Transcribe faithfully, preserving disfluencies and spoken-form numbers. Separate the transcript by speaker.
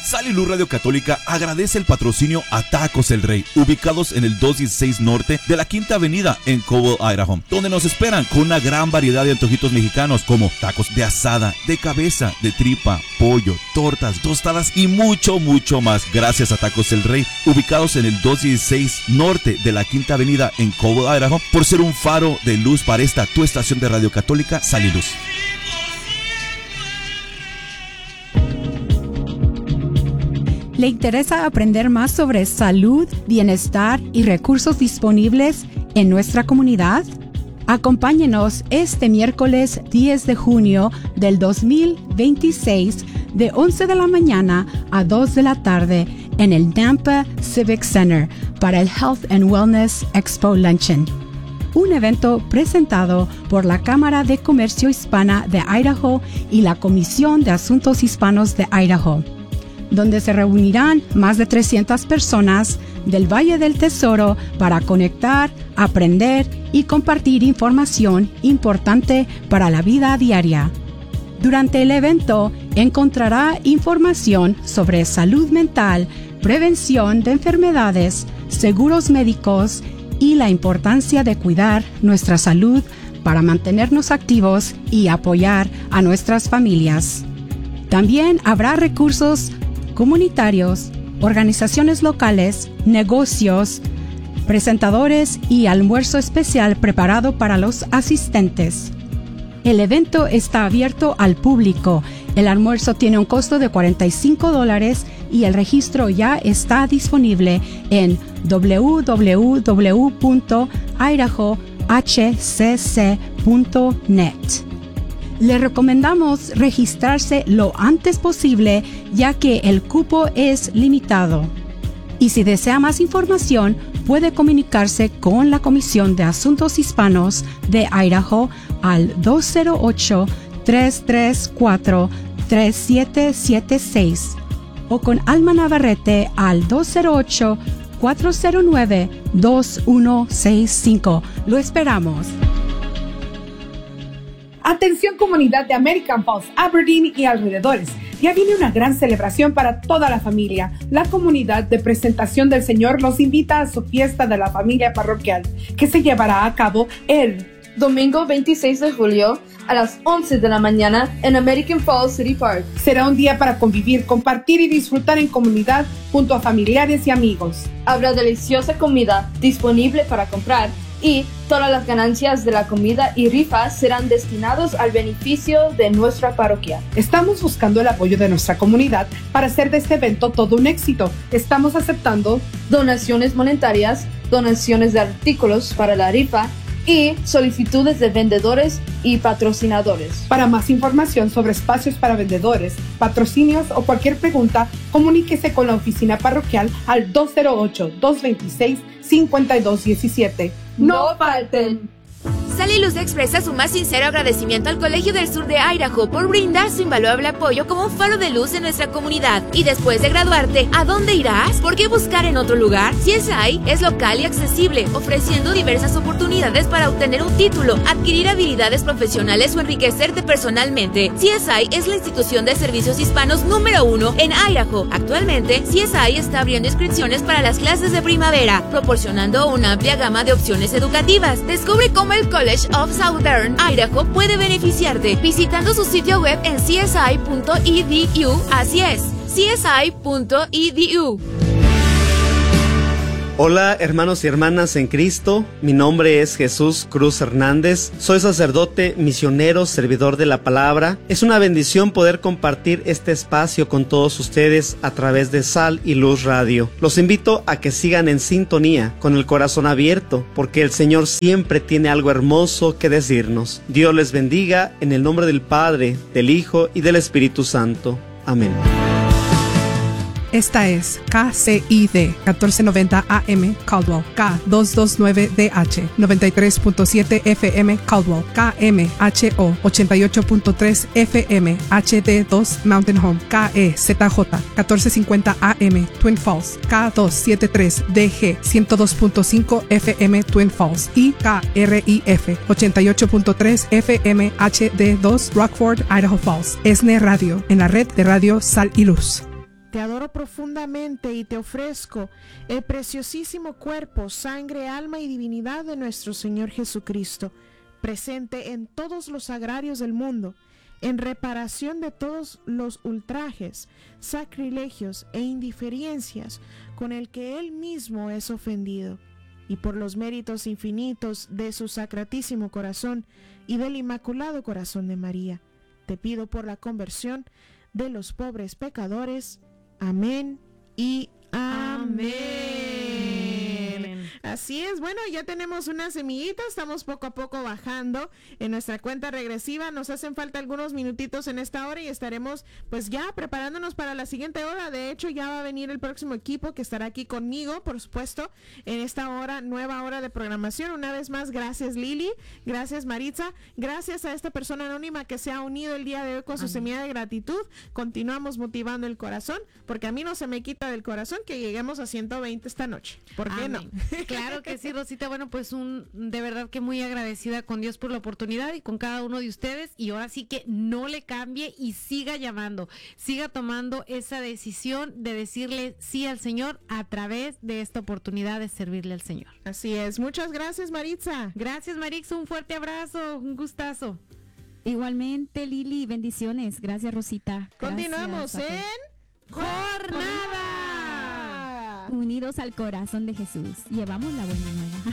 Speaker 1: Sal y Luz Radio Católica agradece el patrocinio a Tacos El Rey, ubicados en el doscientos dieciséis Norte de la Quinta Avenida en Cobble, Idaho, donde nos esperan con una gran variedad de antojitos mexicanos como tacos de asada, de cabeza, de tripa, pollo, tortas, tostadas y mucho, mucho más. Gracias a Tacos El Rey, ubicados en el doscientos dieciséis Norte de la Quinta Avenida en Cobble, Idaho, por ser un faro de luz para esta tu estación de Radio Católica, Sal y Luz.
Speaker 2: ¿Le interesa aprender más sobre salud, bienestar y recursos disponibles en nuestra comunidad? Acompáñenos este miércoles diez de junio del dos mil veintiséis de once de la mañana a dos de la tarde en el Nampa Civic Center para el Health and Wellness Expo Luncheon, un evento presentado por la Cámara de Comercio Hispana de Idaho y la Comisión de Asuntos Hispanos de Idaho, donde se reunirán más de trescientas personas del Valle del Tesoro para conectar, aprender y compartir información importante para la vida diaria. Durante el evento encontrará información sobre salud mental, prevención de enfermedades, seguros médicos y la importancia de cuidar nuestra salud para mantenernos activos y apoyar a nuestras familias. También habrá recursos comunitarios, organizaciones locales, negocios, presentadores y almuerzo especial preparado para los asistentes. El evento está abierto al público. El almuerzo tiene un costo de cuarenta y cinco dólares y el registro ya está disponible en doble u doble u doble u punto idaho h c c punto net. Le recomendamos registrarse lo antes posible, ya que el cupo es limitado. Y si desea más información, puede comunicarse con la Comisión de Asuntos Hispanos de Idaho al dos cero ocho, tres tres cuatro, tres siete siete seis o con Alma Navarrete al dos cero ocho, cuatro cero nueve, dos uno seis cinco. Lo esperamos.
Speaker 3: Atención comunidad de American Falls, Aberdeen y alrededores. Ya viene una gran celebración para toda la familia. La comunidad de Presentación del Señor los invita a su fiesta de la familia parroquial, que se llevará a cabo el
Speaker 4: domingo veintiséis de julio a las once de la mañana en American Falls City Park.
Speaker 3: Será un día para convivir, compartir y disfrutar en comunidad junto a familiares y amigos.
Speaker 4: Habrá deliciosa comida disponible para comprar y todas las ganancias de la comida y rifas serán destinados al beneficio de nuestra parroquia.
Speaker 3: Estamos buscando el apoyo de nuestra comunidad para hacer de este evento todo un éxito. Estamos aceptando
Speaker 4: donaciones monetarias, donaciones de artículos para la rifa y solicitudes de vendedores y patrocinadores.
Speaker 3: Para más información sobre espacios para vendedores, patrocinios o cualquier pregunta, comuníquese con la oficina parroquial al dos cero ocho, dos dos seis, cinco dos uno siete.
Speaker 4: ¡No falten!
Speaker 5: Sal y Luz expresa su más sincero agradecimiento al Colegio del Sur de Idaho por brindar su invaluable apoyo como un faro de luz en nuestra comunidad. Y después de graduarte, ¿a dónde irás? ¿Por qué buscar en otro lugar? C S I es local y accesible, ofreciendo diversas oportunidades para obtener un título, adquirir habilidades profesionales o enriquecerte personalmente. C S I es la institución de servicios hispanos número uno en Idaho. Actualmente, C S I está abriendo inscripciones para las clases de primavera, proporcionando una amplia gama de opciones educativas. Descubre cómo el College of Southern Idaho puede beneficiarte visitando su sitio web en c s i punto e d u. Así es, c s i punto e d u.
Speaker 6: Hola hermanos y hermanas en Cristo, mi nombre es Jesús Cruz Hernández, soy sacerdote, misionero, servidor de la palabra. Es una bendición poder compartir este espacio con todos ustedes a través de Sal y Luz Radio. Los invito a que sigan en sintonía, con el corazón abierto, porque el Señor siempre tiene algo hermoso que decirnos. Dios les bendiga en el nombre del Padre, del Hijo y del Espíritu Santo. Amén.
Speaker 7: Esta es K C I D catorce noventa A M Caldwell, K doscientos veintinueve D H noventa y tres punto siete F M Caldwell, K M H O ochenta y ocho punto tres F M H D dos Mountain Home, K E Z J catorce cincuenta A M Twin Falls, K doscientos setenta y tres D G ciento dos punto cinco F M Twin Falls y K R I F ochenta y ocho punto tres F M H D dos Rockford, Idaho Falls. ESNE Radio, en la red de radio Sal y Luz.
Speaker 8: te adoro profundamente y te ofrezco el preciosísimo cuerpo, sangre, alma y divinidad de nuestro Señor Jesucristo, presente en todos los sagrarios del mundo, en reparación de todos los ultrajes, sacrilegios e indiferencias con el que Él mismo es ofendido, y por los méritos infinitos de su sacratísimo corazón y del Inmaculado Corazón de María, te pido por la conversión de los pobres pecadores. Amén y amén. Amén. Así es, bueno, ya tenemos unas semillitas, estamos poco a poco bajando en nuestra cuenta regresiva, nos hacen falta algunos minutitos en esta hora y estaremos pues ya preparándonos para la siguiente hora. De hecho, ya va a venir el próximo equipo que estará aquí conmigo, por supuesto, en esta hora, nueva hora de programación. Una vez más, gracias Lili, gracias Maritza, gracias a esta persona anónima que se ha unido el día de hoy con su Amén. Semilla de gratitud. Continuamos motivando el corazón, porque a mí no se me quita del corazón que lleguemos a ciento veinte esta noche. ¿Por qué Amén. No?
Speaker 9: Claro que sí, Rosita. Bueno, pues un de verdad que muy agradecida con Dios por la oportunidad y con cada uno de ustedes. Y ahora sí que no le cambie y siga llamando, siga tomando esa decisión de decirle sí al Señor a través de esta oportunidad de servirle al Señor.
Speaker 8: Así es. Muchas gracias, Maritza.
Speaker 9: Gracias, Maritza. Un fuerte abrazo, un gustazo.
Speaker 10: Igualmente, Lili, bendiciones. Gracias, Rosita.
Speaker 8: Continuamos
Speaker 10: Gracias,
Speaker 8: en Jornada.
Speaker 10: Unidos al corazón de Jesús. Llevamos la buena nueva.